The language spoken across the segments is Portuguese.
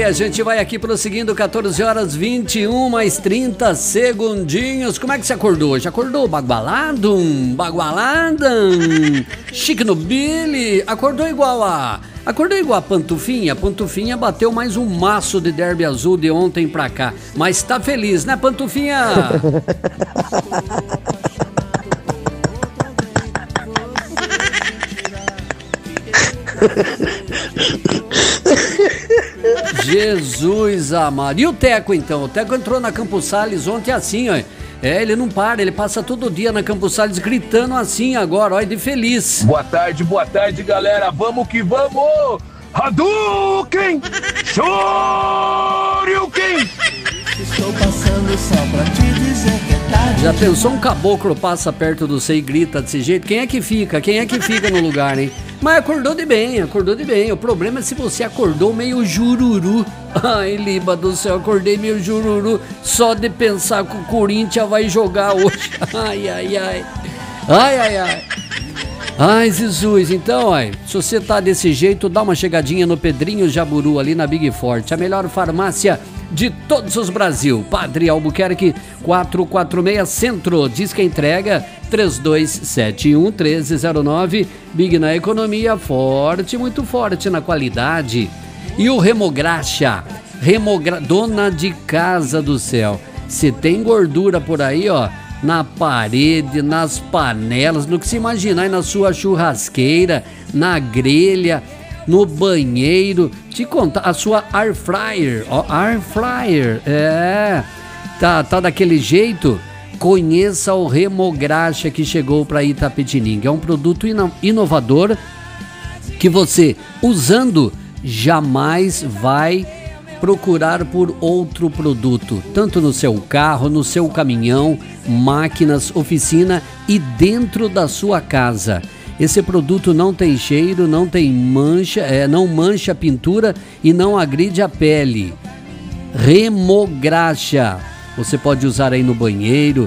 a gente vai aqui prosseguindo, 14 horas 21 mais 30 segundinhos. Como é que você acordou hoje? Acordou bagualado? Chique no Billy? Acordou igual a Pantufinha? Pantufinha bateu mais um maço de derby azul de ontem pra cá. Mas tá feliz, né, Pantufinha? Jesus amado. E o Teco, então? O Teco entrou na Campos Sales ontem assim, ó. Ele não para, ele passa todo dia na Campos Sales gritando assim agora, ó, de feliz. Boa tarde, galera. Vamos que vamos! Hadouken! Shoryuken! Estou passando só pra te dizer que é tarde. Já pensou um caboclo passa perto do você e grita desse jeito? Quem é que fica no lugar, hein? Mas acordou de bem. O problema é se você acordou meio jururu. Ai, Liba do céu, acordei meio jururu só de pensar que o Corinthians vai jogar hoje. Ai. Ai, Jesus, então, se você tá desse jeito, dá uma chegadinha no Pedrinho Jaburu, ali na Big Forte, a melhor farmácia de todos os Brasil. Padre Albuquerque 446 Centro, diz que entrega 3271-1309. Big na economia, forte, muito forte na qualidade. E o Remograxa, dona de casa do céu, se tem gordura por aí, ó, na parede, nas panelas, no que se imaginar, na sua churrasqueira, na grelha, no banheiro, te contar, a sua air fryer, tá daquele jeito, conheça o Remograxa que chegou para Itapetininga. É um produto inovador que você, usando, jamais vai procurar por outro produto, tanto no seu carro, no seu caminhão, máquinas, oficina e dentro da sua casa. Esse produto não tem cheiro, não tem mancha, não mancha a pintura e não agride a pele. Remograxa. Você pode usar aí no banheiro,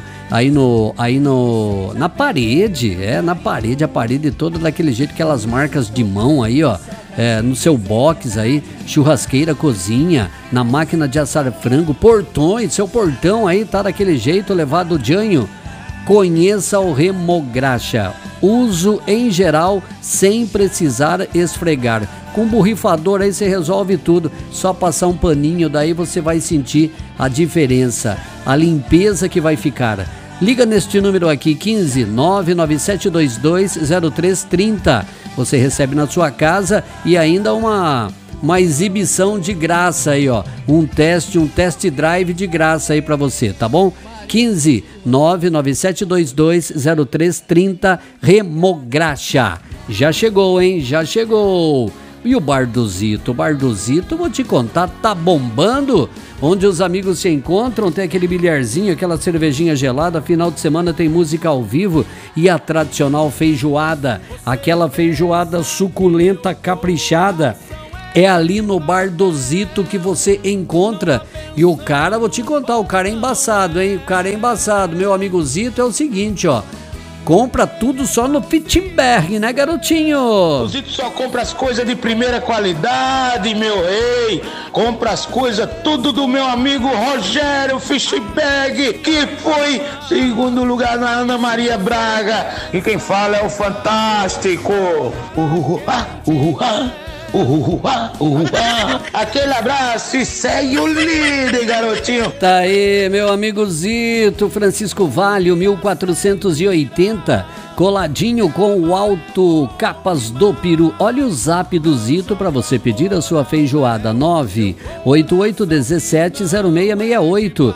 na parede, a parede toda daquele jeito, aquelas marcas de mão aí, ó. No seu box aí, churrasqueira, cozinha, na máquina de assar frango, portões, seu portão aí tá daquele jeito, levado janho. Conheça o Remograxa. Uso em geral sem precisar esfregar. Com borrifador aí você resolve tudo. Só passar um paninho, daí você vai sentir a diferença, a limpeza que vai ficar. Liga neste número aqui, 15 997220330. Você recebe na sua casa e ainda uma exibição de graça aí, ó. Um test drive de graça aí pra você, tá bom? 15 997220330, Remograxa. Já chegou, hein? Já chegou. E o Bar do Zito? Vou te contar, tá bombando. Onde os amigos se encontram, tem aquele bilharzinho, aquela cervejinha gelada. Final de semana tem música ao vivo e a tradicional feijoada. Aquela feijoada suculenta, caprichada. É ali no Bar do Zito que você encontra. E o cara, vou te contar, o cara é embaçado, hein? Meu amigo Zito é o seguinte, ó. Compra tudo só no Pittsburgh, né, garotinho? O Zito só compra as coisas de primeira qualidade, meu rei. Compra as coisas tudo do meu amigo Rogério Fishbag, que foi segundo lugar na Ana Maria Braga. E quem fala é o Fantástico. Aquele abraço e segue o líder, garotinho. Tá aí, meu amigo Zito, Francisco Vale, 1480, coladinho com o Alto Capas do Peru. Olha o zap do Zito para você pedir a sua feijoada, 988170668,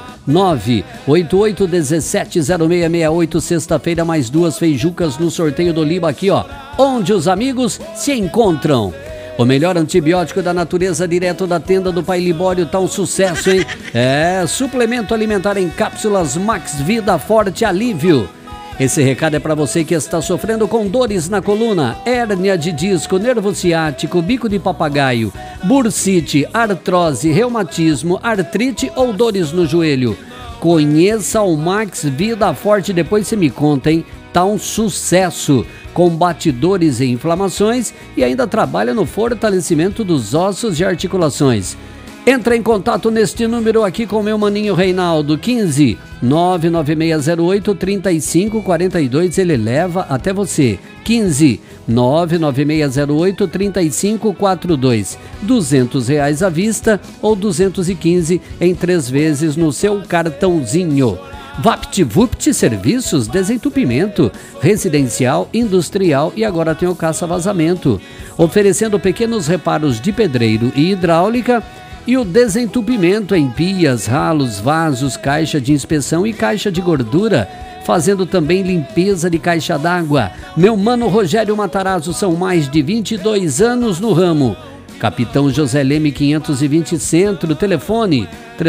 988170668, sexta-feira mais 2 feijucas no sorteio do Liba aqui, ó, onde os amigos se encontram. O melhor antibiótico da natureza, direto da tenda do Pai Libório, tá um sucesso, hein? Suplemento alimentar em cápsulas Max Vida Forte Alívio. Esse recado é para você que está sofrendo com dores na coluna, hérnia de disco, nervo ciático, bico de papagaio, bursite, artrose, reumatismo, artrite ou dores no joelho. Conheça o Max Vida Forte, depois você me conta, hein? Tá um sucesso. Combate dores e inflamações e ainda trabalha no fortalecimento dos ossos e articulações. Entra em contato neste número aqui com o meu maninho Reinaldo, 15 99608 3542, ele leva até você, 15 99608 3542, R$200 à vista ou 215 em 3 vezes no seu cartãozinho. VaptVupt Serviços, desentupimento, residencial, industrial e agora tem o caça-vazamento, oferecendo pequenos reparos de pedreiro e hidráulica e o desentupimento em pias, ralos, vasos, caixa de inspeção e caixa de gordura, fazendo também limpeza de caixa d'água. Meu mano Rogério Matarazzo, são mais de 22 anos no ramo. Capitão José Leme 520 Centro, telefone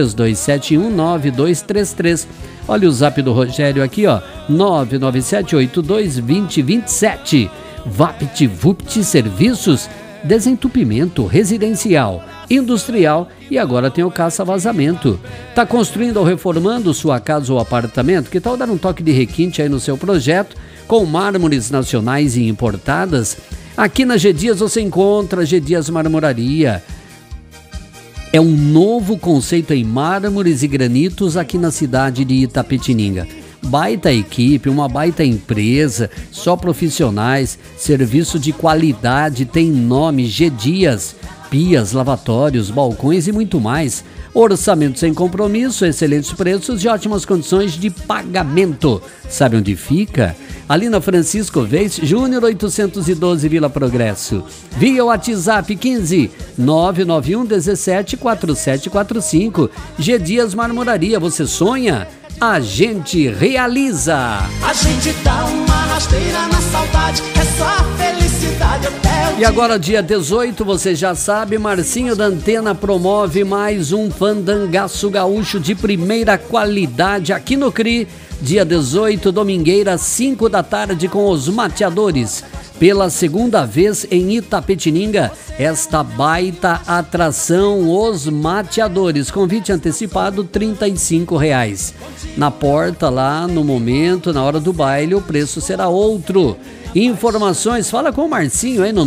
32719233. Olha o zap do Rogério aqui, ó, 997822027. VaptVupt Serviços, desentupimento residencial, industrial e agora tem o caça-vazamento. Tá construindo ou reformando sua casa ou apartamento? Que tal dar um toque de requinte aí no seu projeto com mármores nacionais e importadas? Aqui na G Dias você encontra G Dias Marmoraria. É um novo conceito em mármores e granitos aqui na cidade de Itapetininga. Baita equipe, uma baita empresa, só profissionais, serviço de qualidade, tem nome, G Dias, pias, lavatórios, balcões e muito mais. Orçamento sem compromisso, excelentes preços e ótimas condições de pagamento. Sabe onde fica? Ali na Francisco Vez Júnior 812, Vila Progresso. Via WhatsApp 15 991 17 4745. G Dias Marmoraria, você sonha? A gente realiza. A gente dá uma rasteira na saudade, é só felicidade até o E agora, dia 18, você já sabe, Marcinho da Antena promove mais um fandangaço gaúcho de primeira qualidade aqui no CRI. Dia 18, domingueira, 5 da tarde, com os mateadores. Pela segunda vez em Itapetininga, esta baita atração, os mateadores. Convite antecipado, R$35. Na porta, lá no momento, na hora do baile, o preço será outro. Informações, fala com o Marcinho aí no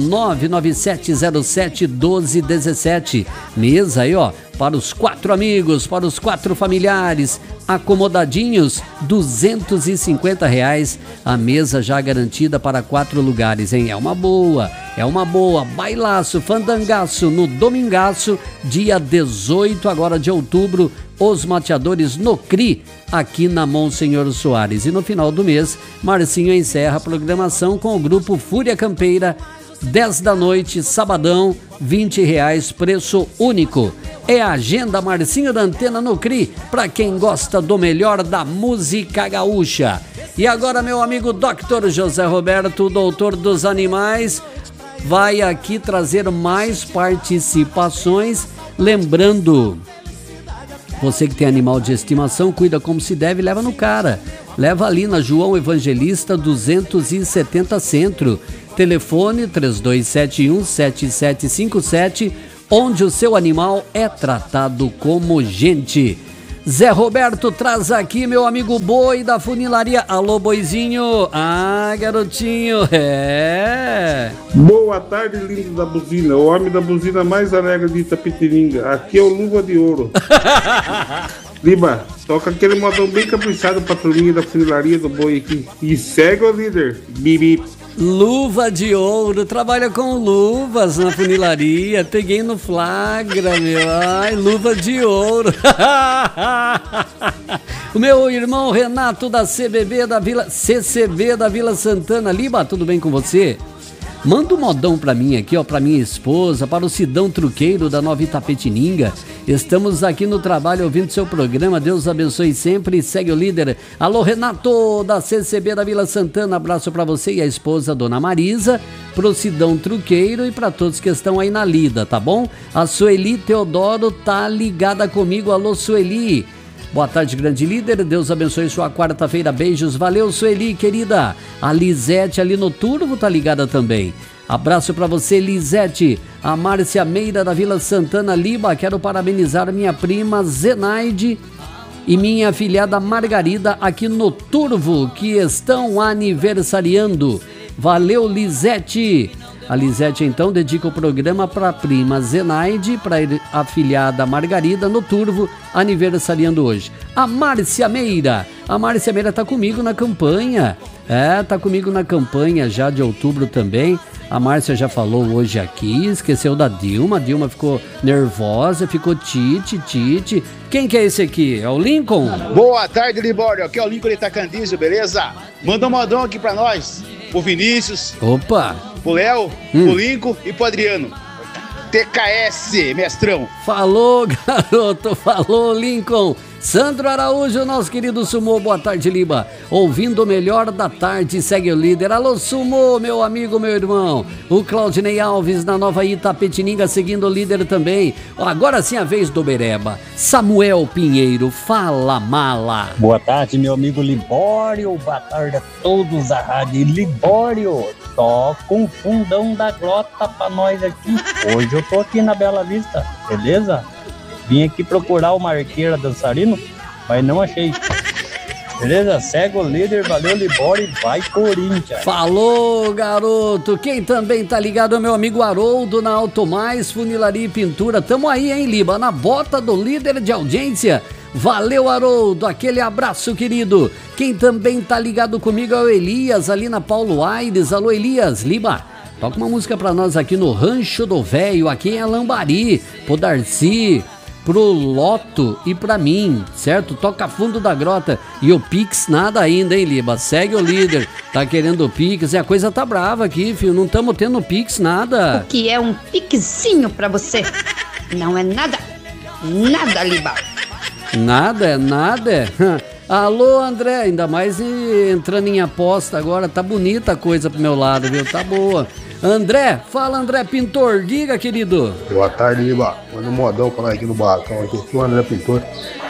997071217. Mesa aí, ó, para os 4 amigos, para os 4 familiares, acomodadinhos, R$250. A mesa já garantida para 4 lugares, hein? É uma boa. Bailaço, fandangaço no domingaço, dia 18 agora de outubro, os mateadores no CRI, aqui na Monsenhor Soares. E no final do mês, Marcinho encerra a programação com o grupo Fúria Campeira, 10 da noite, sabadão, R$20, preço único. É a agenda Marcinho da Antena no CRI, para quem gosta do melhor da música gaúcha. E agora, meu amigo Dr. José Roberto, doutor dos animais, vai aqui trazer mais participações. Lembrando, você que tem animal de estimação, cuida como se deve, leva no cara. Leva ali na João Evangelista 270 Centro. Telefone 3271-7757, onde o seu animal é tratado como gente. Zé Roberto traz aqui meu amigo Boi da Funilaria. Alô, Boizinho. Ah, garotinho. Boa tarde, lindo da buzina. O homem da buzina mais alegre de Itapetininga. Aqui é o Luva de Ouro. Liba, toca aquele modão bem caprichado pra turminha da Funilaria do Boi aqui. E segue o líder. Bibi. Luva de Ouro, trabalha com luvas na funilaria, peguei no flagra, meu, ai, Luva de Ouro. O meu irmão Renato da CCB da Vila Santana. Liba, tudo bem com você? Manda um modão pra mim aqui, ó, pra minha esposa, para o Sidão Truqueiro da Nova Itapetininga. Estamos aqui no trabalho ouvindo seu programa. Deus abençoe sempre e segue o líder. Alô, Renato da CCB da Vila Santana. Abraço pra você e a esposa, Dona Marisa, pro Sidão Truqueiro e pra todos que estão aí na lida, tá bom? A Sueli Teodoro tá ligada comigo. Alô, Sueli. Boa tarde, grande líder. Deus abençoe sua quarta-feira. Beijos. Valeu, Sueli, querida. A Lisete ali no Turvo tá ligada também. Abraço pra você, Lisete. A Márcia Meira da Vila Santana. Liba, quero parabenizar minha prima Zenaide e minha afilhada Margarida aqui no Turvo, que estão aniversariando. Valeu, Lisete. A Lisete, então, dedica o programa para a prima Zenaide, para a afilhada Margarida, no Turvo, aniversariando hoje. A Márcia Meira tá comigo na campanha. Tá comigo na campanha já de outubro também. A Márcia já falou hoje aqui, esqueceu da Dilma. A Dilma ficou nervosa, ficou tite. Quem que é esse aqui? É o Lincoln? Boa tarde, Libório. Aqui é o Lincoln de Itacandísio, beleza? Manda um modão aqui pra nós. Pro Vinícius. Opa! Pro Léo, pro Lincoln e pro Adriano. TKS, mestrão. Falou, garoto. Falou, Lincoln. Sandro Araújo, nosso querido Sumô, boa tarde, Liba. Ouvindo o melhor da tarde, segue o líder. Alô, Sumô, meu amigo, meu irmão. O Claudinei Alves, na Nova Itapetininga, seguindo o líder também. Agora sim a vez do Bereba. Samuel Pinheiro, fala mala. Boa tarde, meu amigo Libório. Boa tarde a todos da rádio Libório. Toca um fundão da grota pra nós aqui. Hoje eu tô aqui na Bela Vista, beleza? Vim aqui procurar o Marqueira dançarino, mas não achei. Beleza? Segue o líder, valeu Libório e vai Corinthians. Falou, garoto. Quem também tá ligado é meu amigo Haroldo na Auto Mais, Funilaria e Pintura. Tamo aí, hein, Liba? Na bota do líder de audiência. Valeu, Haroldo. Aquele abraço, querido. Quem também tá ligado comigo é o Elias, ali na Paulo Aires. Alô, Elias. Liba, toca uma música pra nós aqui no Rancho do Véio, aqui em Alambari. Pro Darcy, pro Loto e pra mim, certo? Toca fundo da grota. E o Pix nada ainda, hein, Liba? Segue o líder. Tá querendo o Pix e a coisa tá brava aqui, filho. Não estamos tendo Pix nada. O que é um Pixinho pra você? Não é nada. Nada, Liba. Nada. Alô, André, ainda mais entrando em aposta agora. Tá bonita a coisa pro meu lado, viu? Tá boa. André, fala, André Pintor, diga, querido. Boa tarde, Liba. Manda um modão pra nós aqui no barracão. Aqui o André Pintor.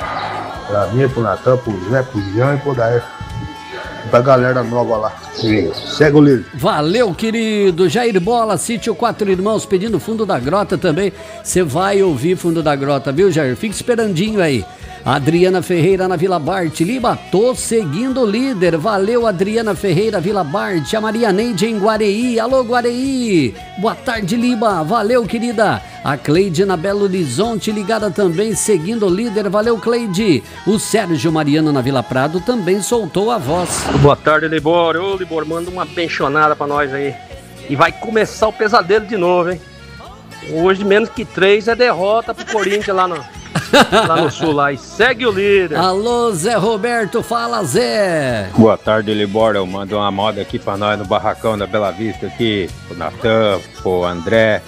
Pra mim, pro Natan, pro Zé, pro Jean e pro Daer. Pra galera nova lá. Segue o líder. Valeu, querido. Jair Bola, Sítio Quatro Irmãos, pedindo Fundo da Grota também. Você vai ouvir Fundo da Grota, viu, Jair? Fica esperandinho aí. Adriana Ferreira na Vila Bart. Liba, tô seguindo o líder. Valeu, Adriana Ferreira, Vila Bart. A Maria Neide em Guareí. Alô, Guareí. Boa tarde, Liba. Valeu, querida. A Cleide na Belo Horizonte ligada também, seguindo o líder. Valeu, Cleide. O Sérgio Mariano na Vila Prado também soltou a voz. Boa tarde, Libório. Ô, Libório, manda uma benchonada pra nós aí. E vai começar o pesadelo de novo, hein? Hoje, menos que 3 é derrota pro Corinthians lá no sul, lá. E segue o líder. Alô, Zé Roberto, fala, Zé. Boa tarde, Libório. Eu mando uma moda aqui pra nós no barracão da Bela Vista aqui. Pro Natan, pro André,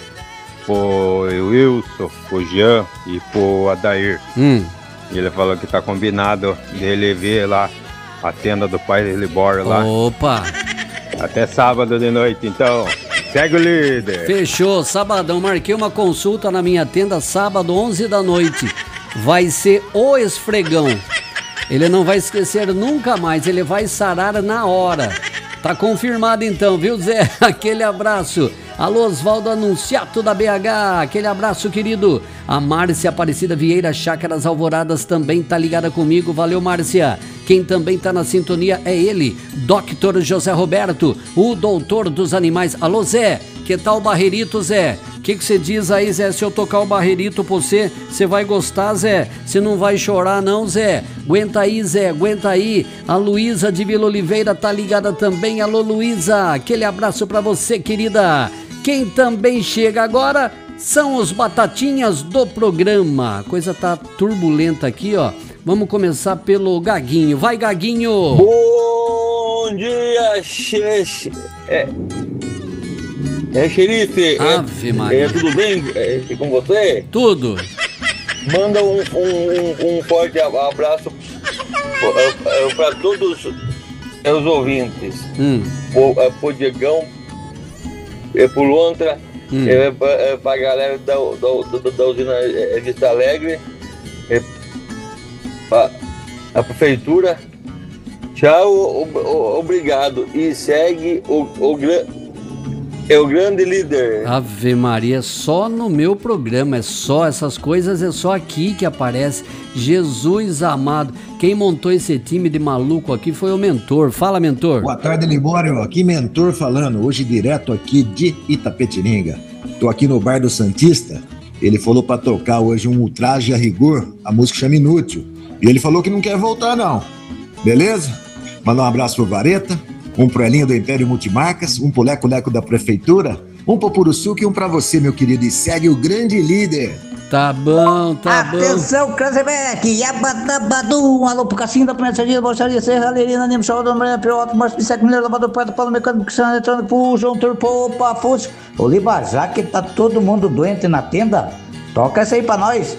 pro Wilson, pro Jean e pro Adair. Ele falou que tá combinado dele ver lá a tenda do pai do Libório lá. Opa! Até sábado de noite, então. Segue o líder. Fechou, sabadão. Marquei uma consulta na minha tenda sábado, 11 da noite. Vai ser o esfregão. Ele não vai esquecer nunca mais, ele vai sarar na hora. Tá confirmado então, viu, Zé? Aquele abraço. Alô, Osvaldo Anunciato da BH, aquele abraço, querido. A Márcia Aparecida Vieira, Chácaras Alvoradas, também tá ligada comigo. Valeu, Márcia. Quem também tá na sintonia é ele, Dr. José Roberto, o doutor dos animais. Alô, Zé, que tal o barreirito, Zé? O que você diz aí, Zé? Se eu tocar o barreirito pra você, você vai gostar, Zé? Você não vai chorar não, Zé? Aguenta aí, Zé, aguenta aí. A Luísa de Vila Oliveira tá ligada também. Alô, Luísa, aquele abraço pra você, querida. Quem também chega agora são os batatinhas do programa. A coisa tá turbulenta aqui, ó. Vamos começar pelo Gaguinho. Vai, Gaguinho! Bom dia, xerife. Xerife. Ave Maria. Tudo bem com você? Tudo. Manda um forte abraço para todos os ouvintes. Pro Diegão, pro Lontra, pra galera da usina Vista Alegre, a prefeitura. Tchau, obrigado. E segue É o grande líder. Ave Maria, só no meu programa, essas coisas é só aqui que aparece. Jesus amado, quem montou esse time de maluco aqui foi o Mentor. Fala, Mentor. Boa tarde, Libório, aqui Mentor falando, hoje direto aqui de Itapetininga. Tô aqui no bar do Santista, ele falou pra tocar hoje um Ultraje a Rigor, a música chama Inútil, e ele falou que não quer voltar não, beleza? Mandar um abraço pro Vareta, um pro Elinho do Império Multimarcas, um pro Leco-Leco da Prefeitura, um pro Puruçuca e um pra você, meu querido, e segue o grande líder. Tá bom, tá bom. Atenção, Cranzebeck, Yabadabadu, um alô pro Cassinho da Primeira Dia, Bolsaria, Serra, Lerina, Nimo, Show, Dona Piloto, Márcio Bissec, Mineiro, Lavador, Prato, Paulo Mecânico, Cristiano Eletrônico, pro João Turpo, pra Fúcio. Ô, Liba, já que tá todo mundo doente na tenda, toca essa aí pra nós.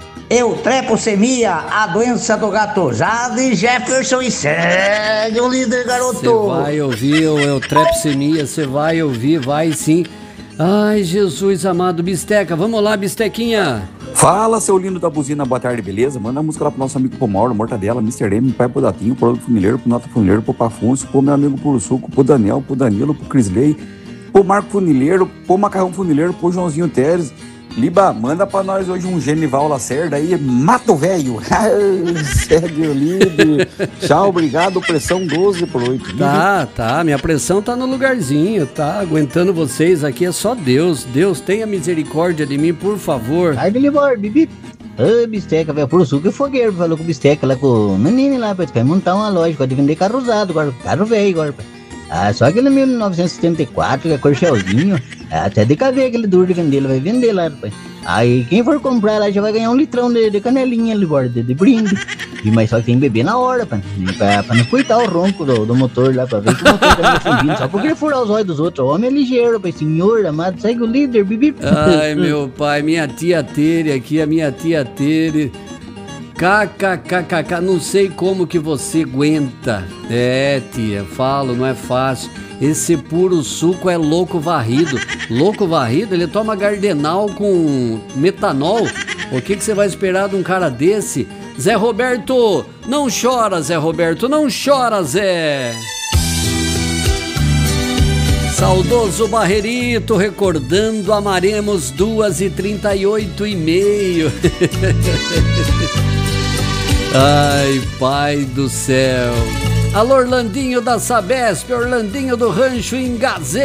Eutrepocemia, a doença do gato, Jade Jefferson e segue o líder, garoto. Você vai ouvir o Eutrepocemia, você vai ouvir, vai sim. Ai, Jesus amado, Bisteca, vamos lá, Bistequinha. Fala, seu lindo da buzina, boa tarde, beleza? Manda a música lá pro nosso amigo pro Mauro, Mortadela, Mr. M, Pai pro Datinho, pro Rodolfo Funileiro, pro Nota Funileiro, pro Pafuncio, pro meu amigo Puruçuco, pro Daniel, pro Danilo, pro Crisley, pro Marco Funileiro, pro Macarrão Funileiro, pro Joãozinho Teres. Liba, manda pra nós hoje um Genival Lacerda aí, mata o velho. Segue o líder. Tchau, obrigado, pressão 12/8. Tá, minha pressão tá no lugarzinho, tá aguentando vocês aqui, é só Deus. Deus tenha misericórdia de mim, por favor. Ai, Bilibor, Bibi. Ô, Bisteca, velho, por suco e fogueiro, falou com o Bisteca lá com o menino lá, pai, vai montar uma loja, pode vender carro usado, agora, carro velho agora, pai. Ah, só aquele 1974, que é Corchelzinho, até de caveira aquele duro de vender, ele vai vender lá, rapaz. Aí quem for comprar lá já vai ganhar 1 litrão de canelinha ali, de brinde. Mas só que tem que beber na hora, pra não coitar o ronco do motor lá, pra ver que o motor tá fundindo, só porque furar os olhos dos outros. O homem é ligeiro, rapaz, senhor amado, segue o líder, bibi. Ai, meu pai, minha tia Tere aqui, a minha tia Tere. KKKKK, não sei como que você aguenta. É, tia, falo, não é fácil. Esse puro suco é louco varrido. Louco varrido, ele toma Gardenal com metanol. O que você vai esperar de um cara desse? Zé Roberto, não chora, Zé Roberto, não chora, Zé. Saudoso Barrerito, recordando, amaremos 2h38:30. Ai, pai do céu. Alô, Orlandinho da Sabesp, Orlandinho do Rancho Engazê.